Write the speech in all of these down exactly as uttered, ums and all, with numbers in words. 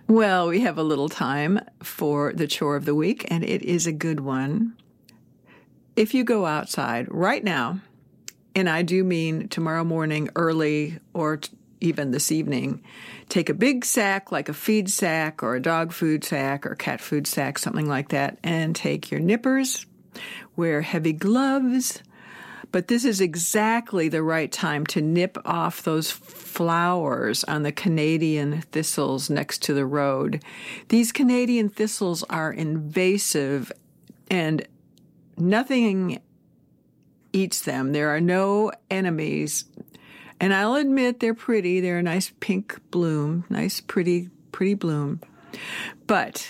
Well, we have a little time for the chore of the week, and it is a good one. If you go outside right now, and I do mean tomorrow morning early or t- even this evening, take a big sack like a feed sack or a dog food sack or cat food sack, something like that, and take your nippers, wear heavy gloves. But this is exactly the right time to nip off those flowers on the Canadian thistles next to the road. These Canadian thistles are invasive and nothing eats them. There are no enemies. And I'll admit they're pretty. They're a nice pink bloom, nice, pretty, pretty bloom. But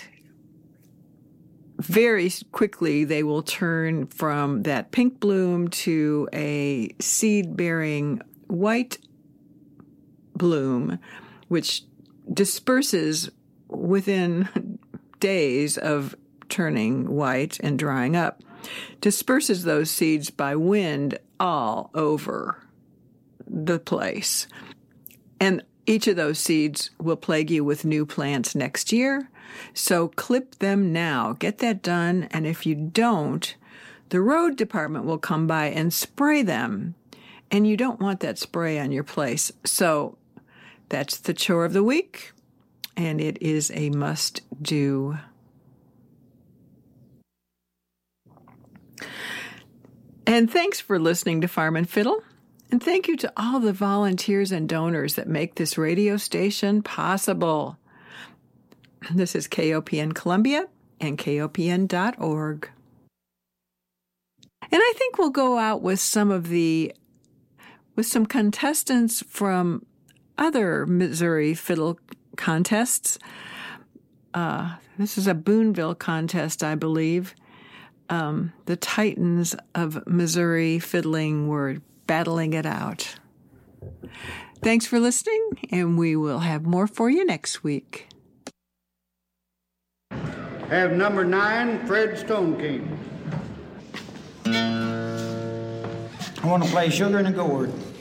very quickly, they will turn from that pink bloom to a seed-bearing white bloom, which disperses within days of turning white and drying up, disperses those seeds by wind all over the place. And each of those seeds will plague you with new plants next year. So clip them now. Get that done. And if you don't, the road department will come by and spray them. And you don't want that spray on your place. So that's the chore of the week. And it is a must-do. And thanks for listening to Farm and Fiddle. And thank you to all the volunteers and donors that make this radio station possible. This is K O P N Columbia and K O P N dot org. And I think we'll go out with some of the, with some contestants from other Missouri fiddle contests. Uh, this is a Boonville contest, I believe. Um, the Titans of Missouri fiddling were battling it out. Thanks for listening, and we will have more for you next week. Have number nine, Fred Stone King. I want to play Sugar in a Gourd.